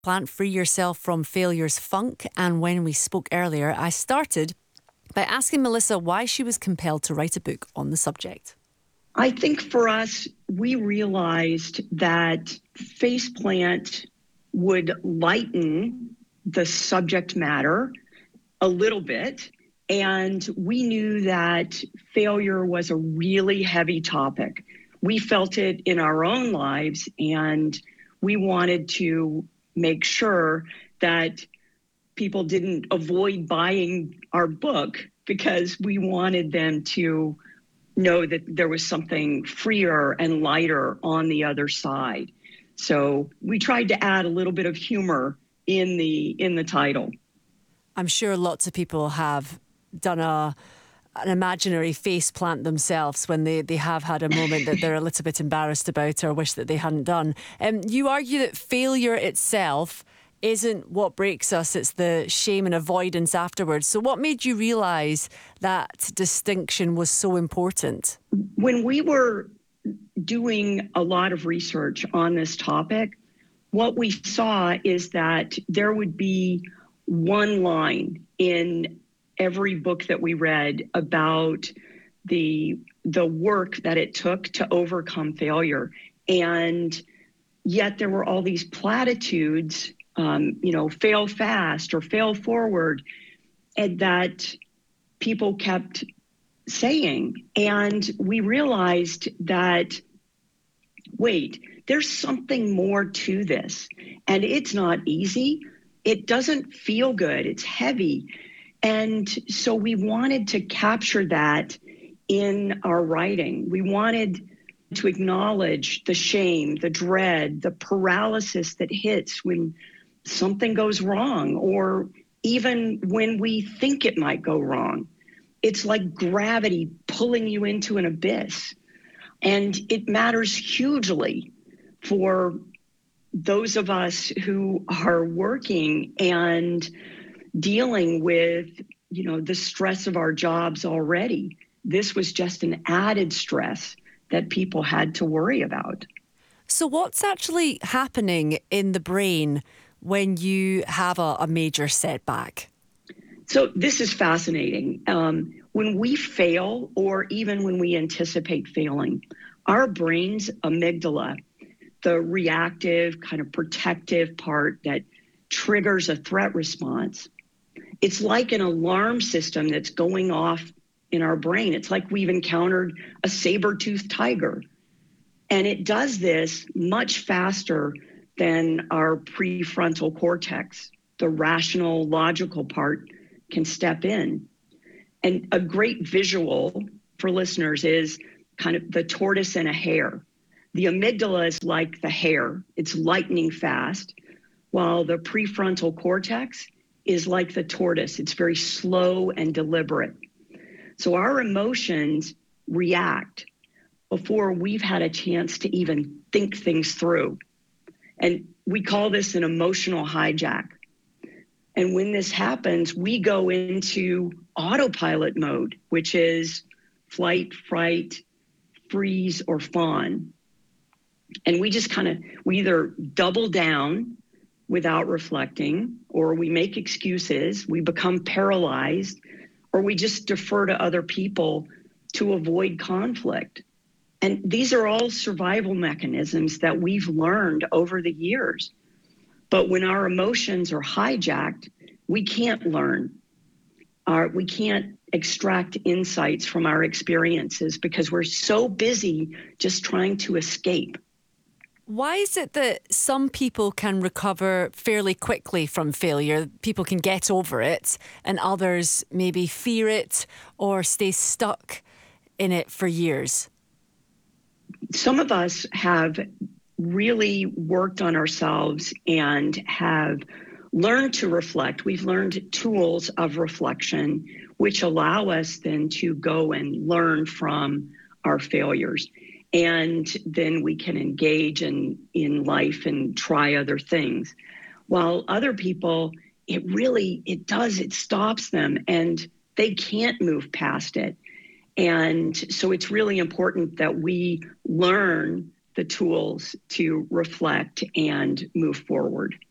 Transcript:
Plant Free Yourself from Failure's Funk. And when we spoke earlier, I started by asking Melissa why she was compelled to write a book on the subject. I think for us, we realized that Faceplant would lighten the subject matter a little bit. And we knew that failure was a really heavy topic. We felt it in our own lives, and we wanted to make sure that people didn't avoid buying our book because we wanted them to know that there was something freer and lighter on the other side. So we tried to add a little bit of humor in the title. I'm sure lots of people have done an imaginary face plant themselves when they have had a moment that they're a little bit embarrassed about or wish that they hadn't done. You argue that failure itself isn't what breaks us, it's the shame and avoidance afterwards. So what made you realise that distinction was so important? When we were doing a lot of research on this topic, what we saw is that there would be one line in every book that we read about the work that it took to overcome failure. And yet there were all these platitudes, fail fast or fail forward, and that people kept saying. And we realized that, wait, there's something more to this. And it's not easy. It doesn't feel good. It's heavy. And so we wanted to capture that in our writing. We wanted to acknowledge the shame, the dread, the paralysis that hits when something goes wrong, or even when we think it might go wrong. It's like gravity pulling you into an abyss. And it matters hugely for those of us who are working and dealing with, the stress of our jobs already. This was just an added stress that people had to worry about. So what's actually happening in the brain when you have a major setback? So this is fascinating. When we fail, or even when we anticipate failing, our brain's amygdala, the reactive, kind of protective part that triggers a threat response, it's like an alarm system that's going off in our brain. It's like we've encountered a saber-toothed tiger. And it does this much faster than our prefrontal cortex. The rational, logical part can step in. And a great visual for listeners is kind of the tortoise and a hare. The amygdala is like the hare. It's lightning fast, while the prefrontal cortex is like the tortoise. It's very slow and deliberate. So our emotions react before we've had a chance to even think things through. And we call this an emotional hijack. And when this happens, we go into autopilot mode, which is flight, fright, freeze, or fawn. And we just we either double down without reflecting, or we make excuses, we become paralyzed, or we just defer to other people to avoid conflict. And these are all survival mechanisms that we've learned over the years. But when our emotions are hijacked, we can't learn. We can't extract insights from our experiences because we're so busy just trying to escape. Why is it that some people can recover fairly quickly from failure? People can get over it, and others maybe fear it or stay stuck in it for years? Some of us have really worked on ourselves and have learned to reflect. We've learned tools of reflection, which allow us then to go and learn from our failures. And then we can engage in life and try other things. While other people, it stops them and they can't move past it. And so it's really important that we learn the tools to reflect and move forward.